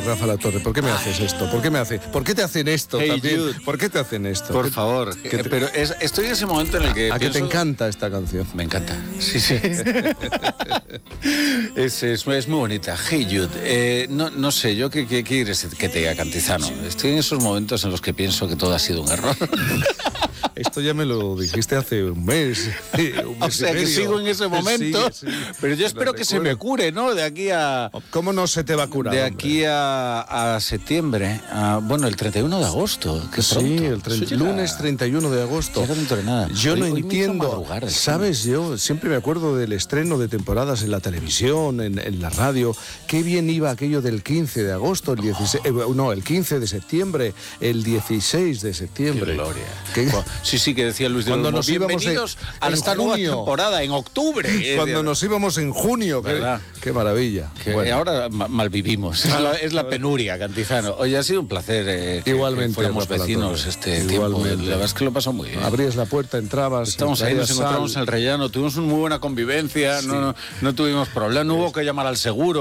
Rafa La Torre? ¿Por qué me haces esto? ¿Por qué te hacen esto también? Jude. ¿Por qué te hacen esto? Por favor. Pero estoy en ese momento en el que ¿A que te encanta esta canción? Me encanta. Sí. es muy bonita. Hey Jude. No sé, yo qué quieres que te diga, Cantizano. Estoy en esos momentos en los que pienso que todo ha sido un error. Esto ya me lo dijiste hace un mes. O sea, que sigo en ese momento. Sí. Pero yo espero que se me cure, ¿no? De aquí a... ¿Cómo no se te va a curar? De aquí a septiembre. Bueno, el 31 de agosto. Sí, lunes 31 de agosto. Ya dentro de nada. Yo no entiendo. ¿Sabes? Yo siempre me acuerdo del estreno de temporadas en la televisión, en la radio. Qué bien iba aquello del 15 de agosto, el 16... el 15 de septiembre, el 16 de septiembre. Qué gloria. Sí, que decía Luis de cuando Olmo, nos íbamos bienvenidos a esta nueva temporada, en octubre. Cuando nos íbamos en junio, qué maravilla. Bueno. Ahora mal vivimos, es la penuria, Cantizano. Oye, ha sido un placer igualmente, que fuéramos vecinos este tiempo. La verdad es que lo pasó muy bien. Abrías la puerta, entrabas. Estamos ahí, nos encontramos en el Rellano, tuvimos una muy buena convivencia, sí. no tuvimos problemas, no hubo que llamar al seguro.